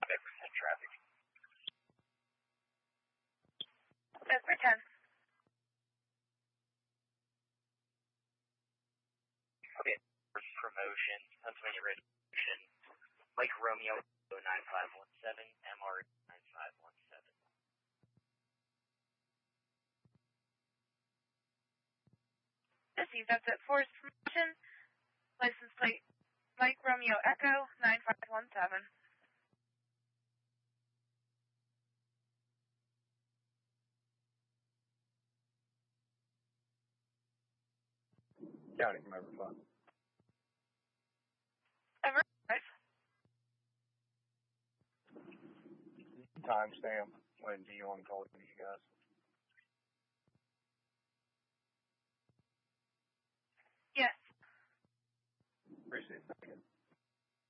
percent traffic. That's for 10. Okay, first promotion, Pennsylvania registration, Mike Romeo 9517, MR 9517. This is at Forest Promotion, license plate Mike Romeo Echo 9517. County from Everfund. Everett. Timestamp. When do you want to call it to you guys?